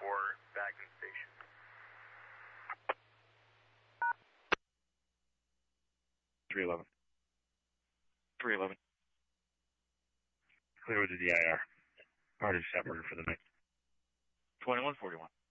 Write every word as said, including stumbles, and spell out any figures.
for Bagman Station. three eleven. three eleven. Clear with the D I R. Party separated for the night. twenty-one forty-one.